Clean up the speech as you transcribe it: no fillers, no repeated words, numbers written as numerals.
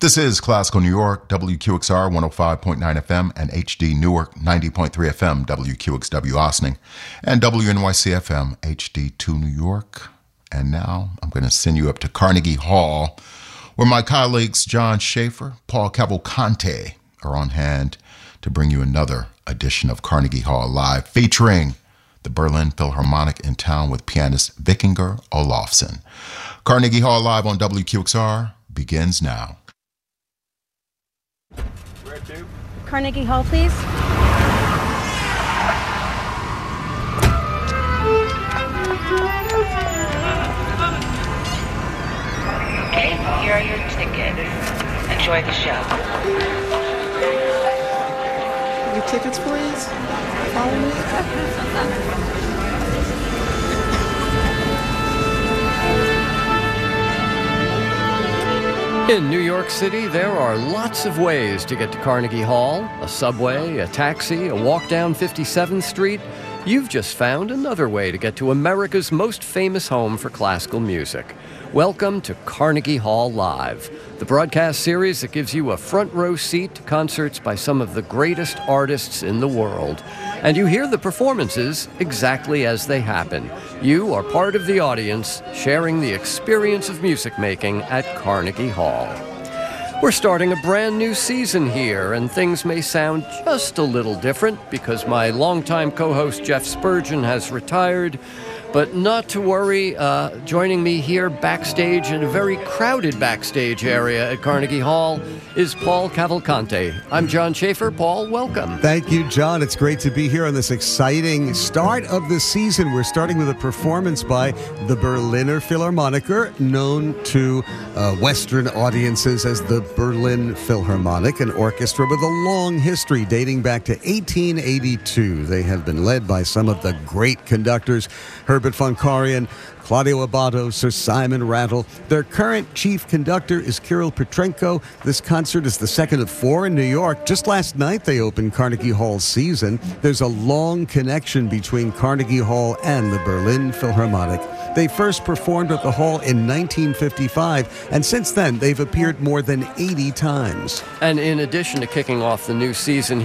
This is Classical New York, WQXR 105.9 FM and HD Newark 90.3 FM, WQXW Ossining, and WNYC FM HD2 New York. And now I'm going to send you up to Carnegie Hall, where my colleagues John Schaefer, Paul Cavalcante are on hand to bring you another edition of Carnegie Hall Live, featuring the Berlin Philharmonic in town with pianist Vikingur Olafsson. Carnegie Hall Live on WQXR begins now. Where to? Carnegie Hall, please. Okay, here are your tickets. Enjoy the show. Your tickets, please. Follow me. In New York City, there are lots of ways to get to Carnegie Hall. A subway, a taxi, a walk down 57th Street. You've just found another way to get to America's most famous home for classical music. Welcome to Carnegie Hall Live, the broadcast series that gives you a front row seat to concerts by some of the greatest artists in the world. And you hear the performances exactly as they happen. You are part of the audience, sharing the experience of music making at Carnegie Hall. We're starting a brand new season here, and things may sound just a little different because my longtime co-host Jeff Spurgeon has retired. But not to worry, joining me here backstage in a very crowded backstage area at Carnegie Hall is Paul Cavalcante. I'm John Schaefer. Paul, welcome. Thank you, John. It's great to be here on this exciting start of the season. We're starting with a performance by the Berliner Philharmoniker, known to Western audiences as the Berlin Philharmonic, an orchestra with a long history dating back to 1882. They have been led by some of the great conductors, Herbert von Karajan, Claudio Abbado, Sir Simon Rattle. Their current chief conductor is Kirill Petrenko. This concert is the second of four in New York. Just last night they opened Carnegie Hall's season. There's a long connection between Carnegie Hall and the Berlin Philharmonic. They first performed at the Hall in 1955, and since then they've appeared more than 80 times. And in addition to kicking off the new season